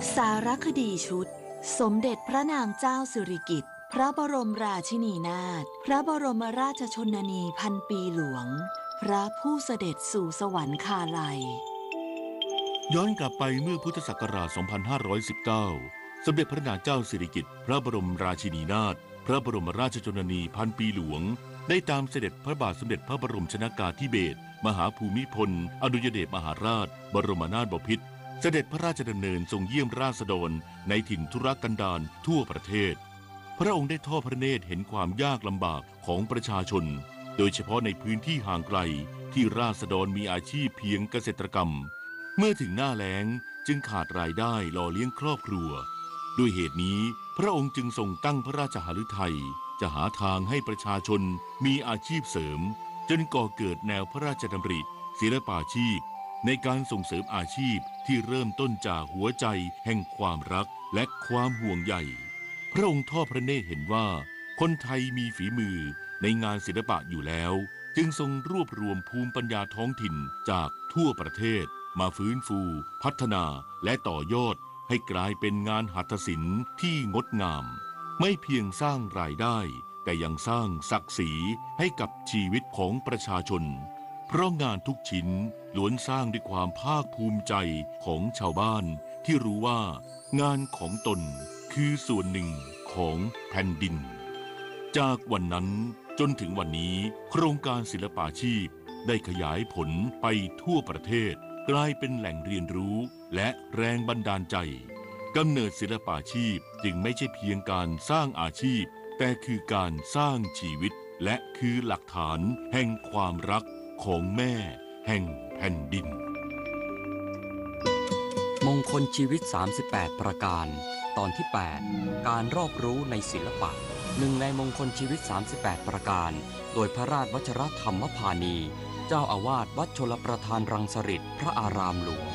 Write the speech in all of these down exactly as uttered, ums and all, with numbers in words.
สารคดีชุดสมเด็จพระนางเจ้าสิริกิติ์พระบรมราชินีนาถพระบรมราชชนนีพันปีหลวงพระผู้เสด็จสู่สวรรคาลัยย้อนกลับไปเมื่อพุทธศักราช สองพันห้าร้อยสิบเก้า สมเด็จพระนางเจ้าสิริกิติ์พระบรมราชินีนาถพระบรมราชชนนีพันปีหลวงได้ตามเสด็จพระบาทสมเด็จพระบรมชนกาธิเบศรมหาภูมิพลอดุลยเดชมหาราชบรมนาถบพิตรเสด็จพระราชดำเนินทรงเยี่ยมราษฎรในถิ่นทุรกันดารทั่วประเทศพระองค์ได้ทอดพระเนตรเห็นความยากลำบากของประชาชนโดยเฉพาะในพื้นที่ห่างไกลที่ราษฎรมีอาชีพเพียงเกษตรกรรมเมื่อถึงหน้าแล้งจึงขาดรายได้หล่อเลี้ยงครอบครัวด้วยเหตุนี้พระองค์จึงทรงตั้งพระราชหฤทัยจะหาทางให้ประชาชนมีอาชีพเสริมจนก่อเกิดแนวพระราชดำริศิลปาชีพในการส่งเสริมอาชีพที่เริ่มต้นจากหัวใจแห่งความรักและความห่วงใยพระองค์ทอดพระเนตรเห็นว่าคนไทยมีฝีมือในงานศิลปะอยู่แล้วจึงทรงรวบรวมภูมิปัญญาท้องถิ่นจากทั่วประเทศมาฟื้นฟูพัฒนาและต่อยอดให้กลายเป็นงานหัตถศิลป์ที่งดงามไม่เพียงสร้างรายได้แต่ยังสร้างศักดิ์ศรีให้กับชีวิตของประชาชนเพราะงานทุกชิ้นล้วนสร้างด้วยความภาคภูมิใจของชาวบ้านที่รู้ว่างานของตนคือส่วนหนึ่งของแผ่นดินจากวันนั้นจนถึงวันนี้โครงการศิลปาชีพได้ขยายผลไปทั่วประเทศกลายเป็นแหล่งเรียนรู้และแรงบันดาลใจกำเนิดศิลปาชีพจึงไม่ใช่เพียงการสร้างอาชีพแต่คือการสร้างชีวิตและคือหลักฐานแห่งความรักของแม่แห่งแผ่นดินมงคลชีวิตสามสิบแปดประการตอนที่แปดการรอบรู้ในศิลปะหนึ่งในมงคลชีวิตสามสิบแปดประการโดยพระราชวชรธรรมพานีเจ้าอาวาสวัดชลประทานรังสฤษฎ์พระอารามหลวง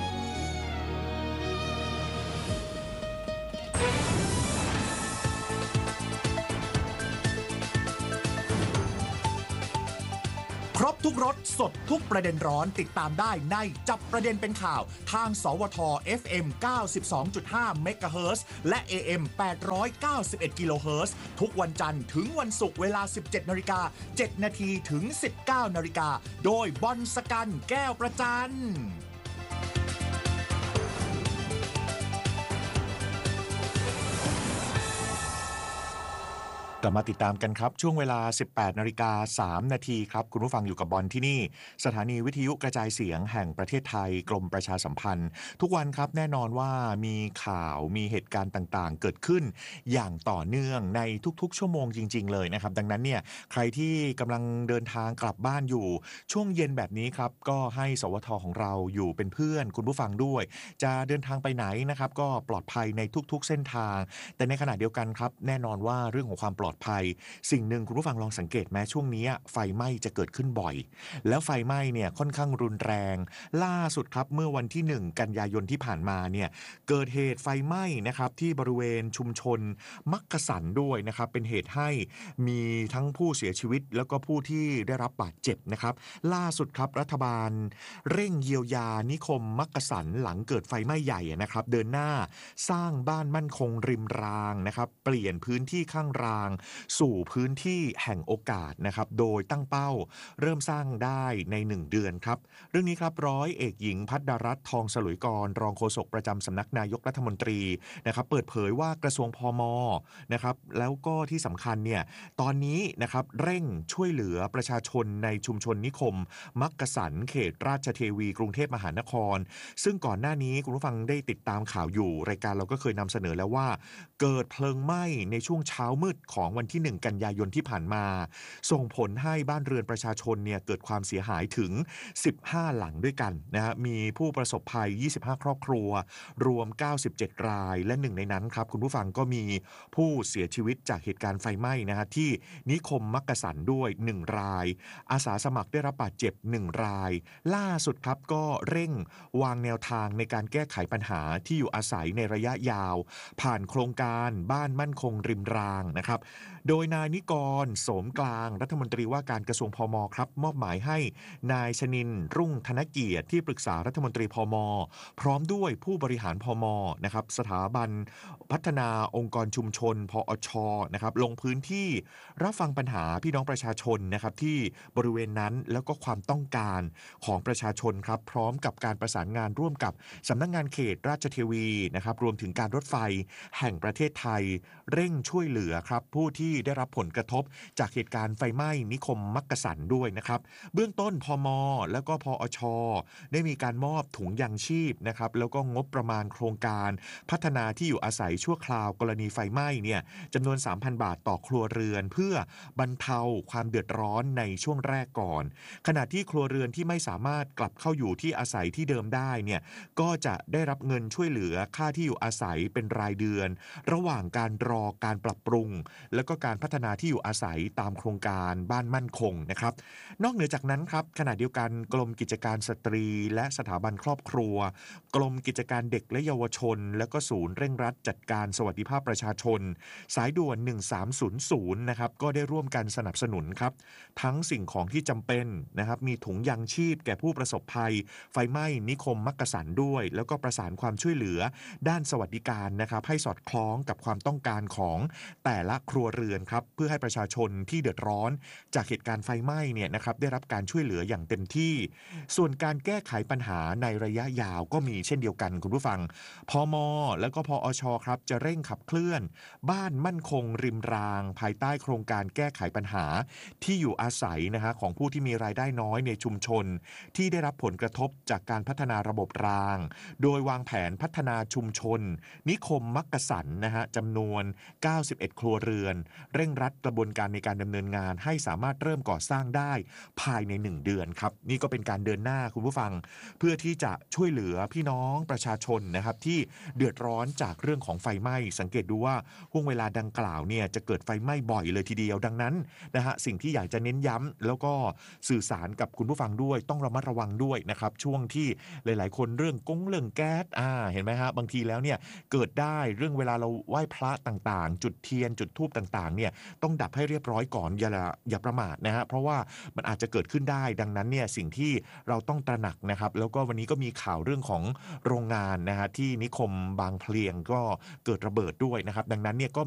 ครบทุกรสสดทุกประเด็นร้อนติดตามได้ในจับประเด็นเป็นข่าวทางสวท เอฟ เอ็ม เก้าสิบสองจุดห้า เมกะเฮิรตซ์และ เอ เอ็ม แปดร้อยเก้าสิบเอ็ด กิโลเฮิรตซ์ทุกวันจันทร์ถึงวันศุกร์เวลา สิบเจ็ดนาฬิกาเจ็ดนาทีถึง สิบเก้านาฬิกาโดยบอลสกันแก้วประจันกลับมาติดตามกันครับช่วงเวลา สิบแปดนาฬิกาสามนาทีครับคุณผู้ฟังอยู่กับบอลที่นี่สถานีวิทยุกระจายเสียงแห่งประเทศไทยกรมประชาสัมพันธ์ทุกวันครับแน่นอนว่ามีข่าวมีเหตุการณ์ต่างๆเกิดขึ้นอย่างต่อเนื่องในทุกๆชั่วโมงจริงๆเลยนะครับดังนั้นเนี่ยใครที่กำลังเดินทางกลับบ้านอยู่ช่วงเย็นแบบนี้ครับก็ให้สวทของเราอยู่เป็นเพื่อนคุณผู้ฟังด้วยจะเดินทางไปไหนนะครับก็ปลอดภัยในทุกๆเส้นทางแต่ในขณะเดียวกันครับแน่นอนว่าเรื่องของความปลอดภัยสิ่งหนึ่งคุณผู้ฟังลองสังเกตแม้ช่วงนี้ไฟไหม้จะเกิดขึ้นบ่อยแล้วไฟไหม้เนี่ยค่อนข้างรุนแรงล่าสุดครับเมื่อวันที่หนึ่งกันยายนที่ผ่านมาเนี่ยเกิดเหตุไฟไหม้นะครับที่บริเวณชุมชนมักกะสันด้วยนะครับเป็นเหตุให้มีทั้งผู้เสียชีวิตแล้วก็ผู้ที่ได้รับบาดเจ็บนะครับล่าสุดครับรัฐบาลเร่งเยียวยานิคมมักกะสันหลังเกิดไฟไหม้ใหญ่นะครับเดินหน้าสร้างบ้านมั่นคงริมรางนะครับเปลี่ยนพื้นที่ข้างรางสู่พื้นที่แห่งโอกาสนะครับโดยตั้งเป้าเริ่มสร้างได้ในหนึ่งเดือนครับเรื่องนี้ครับร้อยเอกหญิงภัทรรัตน์ทองสลุยกรรองโฆษกประจำสำนักนายกรัฐมนตรีนะครับเปิดเผยว่ากระทรวงพม.นะครับแล้วก็ที่สำคัญเนี่ยตอนนี้นะครับเร่งช่วยเหลือประชาชนในชุมชนนิคมมักกะสันเขตราชเทวีกรุงเทพมหานครซึ่งก่อนหน้านี้คุณผู้ฟังได้ติดตามข่าวอยู่รายการเราก็เคยนำเสนอแล้วว่าเกิดเพลิงไหม้ในช่วงเช้ามืดของวันที่หนึ่งกันยายนที่ผ่านมาส่งผลให้บ้านเรือนประชาชนเนี่ยเกิดความเสียหายถึงสิบห้าหลังด้วยกันนะฮะมีผู้ประสบภัยยี่สิบห้าครอบครัวรวมเก้าสิบเจ็ดรายและหนึ่งในนั้นครับคุณผู้ฟังก็มีผู้เสียชีวิตจากเหตุการณ์ไฟไหม้นะฮะที่นิคมมักกะสันด้วยหนึ่งรายอาสาสมัครได้รับบาดเจ็บหนึ่งรายล่าสุดครับก็เร่งวางแนวทางในการแก้ไขปัญหาที่อยู่อาศัยในระยะยาวผ่านโครงการบ้านมั่นคงริมรางนะครับโดยนายนิกรโสมกลางรัฐมนตรีว่าการกระทรวงพมครับมอบหมายให้นายชนินทร์รุ่งธนเกียรติที่ปรึกษารัฐมนตรีพมพร้อมด้วยผู้บริหารพมนะครับสถาบันพัฒนาองค์กรชุมชนพอชนะครับลงพื้นที่รับฟังปัญหาพี่น้องประชาชนนะครับที่บริเวณนั้นแล้วก็ความต้องการของประชาชนครับพร้อมกับการประสานงานร่วมกับสำนักงานเขตราชเทวีนะครับรวมถึงการรถไฟแห่งประเทศไทยเร่งช่วยเหลือครับผู้ที่ได้รับผลกระทบจากเหตุการณ์ไฟไหม้นิคมมักกะสันด้วยนะครับเบื้องต้นพมแล้วก็พอชได้มีการมอบถุงยางชีพนะครับแล้วก็งบประมาณโครงการพัฒนาที่อยู่อาศัยชั่วคราวกรณีไฟไหม้เนี่ยจำนวน สามพัน บาทต่อครัวเรือนเพื่อบรรเทาความเดือดร้อนในช่วงแรกก่อนขณะที่ครัวเรือนที่ไม่สามารถกลับเข้าอยู่ที่อาศัยที่เดิมได้เนี่ยก็จะได้รับเงินช่วยเหลือค่าที่อยู่อาศัยเป็นรายเดือนระหว่างการรอการปรับปรุงแล้วก็การพัฒนาที่อยู่อาศัยตามโครงการบ้านมั่นคงนะครับนอกเหนือจากนั้นครับขณะเดียวกันกรมกิจการสตรีและสถาบันครอบครัวกรมกิจการเด็กและเยาวชนและก็ศูนย์เร่งรัดจัดการสวัสดิภาพประชาชนสายด่วนหนึ่งสามศูนย์ศูนย์นะครับก็ได้ร่วมกันสนับสนุนครับทั้งสิ่งของที่จำเป็นนะครับมีถุงยางชีพแก่ผู้ประสบภัยไฟไหม้นิคมมักกะสันด้วยแล้วก็ประสานความช่วยเหลือด้านสวัสดิการนะครับให้สอดคล้องกับความต้องการของแต่ละครัวเรือนครับเพื่อให้ประชาชนที่เดือดร้อนจากเหตุการณ์ไฟไหม้เนี่ยนะครับได้รับการช่วยเหลืออย่างเต็มที่ส่วนการแก้ไขปัญหาในระยะยาวก็มีเช่นเดียวกันคุณผู้ฟังพมแล้วก็พอชครับจะเร่งขับเคลื่อนบ้านมั่นคงริมรางภายใต้โครงการแก้ไขปัญหาที่อยู่อาศัยนะฮะของผู้ที่มีรายได้น้อยในชุมชนที่ได้รับผลกระทบจากการพัฒนาระบบรางโดยวางแผนพัฒนาชุมชนนิคมมักกะสันนะฮะจำนวนเก้าสิบเอ็ดครัวเรือนเร่งรัดกระบวนการในการดำเนินงานให้สามารถเริ่มก่อสร้างได้ภายในหนึ่งเดือนครับนี่ก็เป็นการเดินหน้าคุณผู้ฟังเพื่อที่จะช่วยเหลือพี่น้องประชาชนนะครับที่เดือดร้อนจากเรื่องของไฟไหม้สังเกตดูว่าห่วงเวลาดังกล่าวเนี่ยจะเกิดไฟไหม้บ่อยเลยทีเดียวดังนั้นนะฮะสิ่งที่อยากจะเน้นย้ำแล้วก็สื่อสารกับคุณผู้ฟังด้วยต้องระมัดระวังด้วยนะครับช่วงที่หลายๆคนเรื่องก๊งเรื่องแก๊สอ่าเห็นไหมฮะบางทีแล้วเนี่ยเกิดได้เรื่องเวลาเราไหว้พระต่างๆจุดเทียนจุดธูปต่างๆเนี่ยต้องดับให้เรียบร้อยก่อนอย่าอย่าประมาทนะฮะเพราะว่ามันอาจจะเกิดขึ้นได้ดังนั้นเนี่ยสิ่งที่เราต้องตระหนักนะครับแล้วก็วันนี้ก็มีข่าวเรื่องของโรงงานนะฮะที่นิคมบางเพลียงก็เกิดระเบิดด้วยนะครับดังนั้นเนี่ยก็